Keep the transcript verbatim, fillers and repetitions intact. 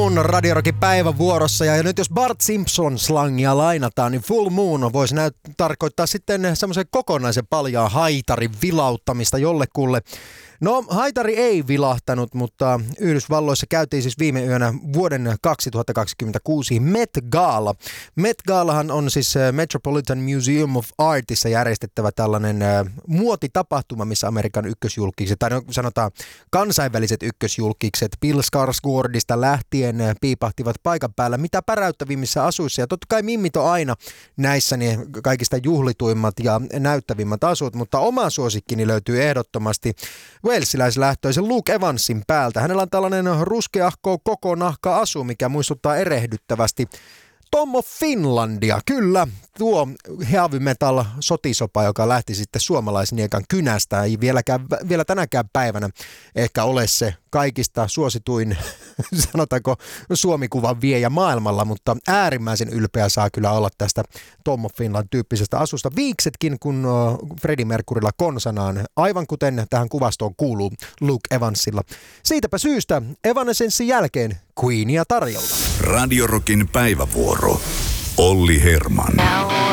Moon Radio Rockin päivävuorossa, ja nyt jos Bart Simpson-slangia lainataan, niin full moon voisi näyt- tarkoittaa sitten semmoisen kokonaisen paljaan haitarin vilauttamista jollekulle. No, haitari ei vilahtanut, mutta Yhdysvalloissa käytiin siis viime yönä vuoden kaksituhattakaksikymmentäkuusi Met Gala. Met Galahan on siis Metropolitan Museum of Artissa järjestettävä tällainen muotitapahtuma, missä Amerikan ykkösjulkikset, tai sanotaan kansainväliset ykkösjulkikset, Bill Skarsgårdista lähtien piipahtivat paikan päällä mitä päräyttävimmissä asuissa. Ja totta kai mimmit on aina näissä niin kaikista juhlituimmat ja näyttävimmät asut, mutta oma suosikkini löytyy ehdottomasti walesiläislähtöisen Luke Evansin päältä. Hänellä on tällainen ruskeahko koko nahka asu, mikä muistuttaa erehdyttävästi Tom of Finlandia. Kyllä, tuo heavy metal sotisopa, joka lähti sitten suomalaisniekan kynästä, ei vieläkään, vielä tänäkään päivänä ehkä ole se kaikista suosituin, sanotaanko, Suomikuvan viejä maailmalla, mutta äärimmäisen ylpeä saa kyllä olla tästä Tom of Finland -tyyppisestä asusta. Viiksetkin, kun Freddie Mercurylla konsanaan, aivan kuten tähän kuvastoon kuuluu Luke Evansilla. Siitäpä syystä Evanescenssin jälkeen Queenia tarjolla. Radio Rockin päivävuoro. Olli Herman.